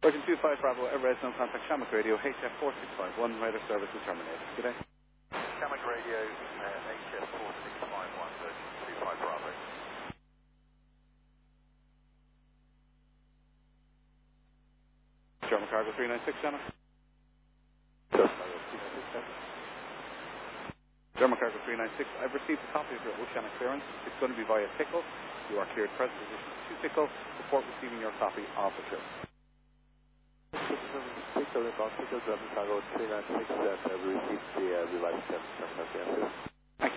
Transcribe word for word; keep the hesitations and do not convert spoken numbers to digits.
Virgin two five Bravo, Everest, no contact, Shamrock Radio, H F four six five one, radar service is terminated. Good day. Shamrock Radio, uh, H F four six five one, Virgin two five Bravo. German Cargo three nine six, Shamrock. German Cargo three nine six, Shamrock. German Cargo three nine six, I've received a copy of your oceanic clearance. It's going to be via Pickle. You are cleared present position to Pickle. Report receiving your copy of the trip. Pickle, Pickle, German Cargo three nine six, and uh, we received the uh, revised terms and conditions.